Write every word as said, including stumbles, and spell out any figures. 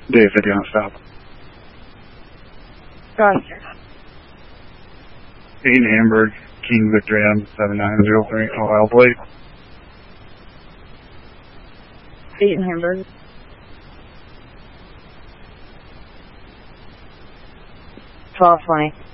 Dave fifty on stop. Roger. eight Hamburg, King Victor M seven nine zero three, Ohio plate. eight in Hamburg. twelve twenty.